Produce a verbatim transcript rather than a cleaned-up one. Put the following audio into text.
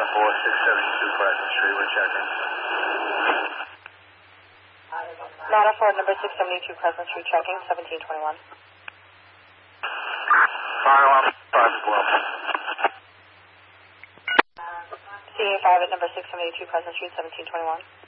four, six seventy-two Crescent Street, we're checking. Nana Ford, number six seventy-two Crescent Street, checking, seventeen twenty-one. Final on five as well. C A five at number six seventy-two Crescent Street, seventeen twenty-one.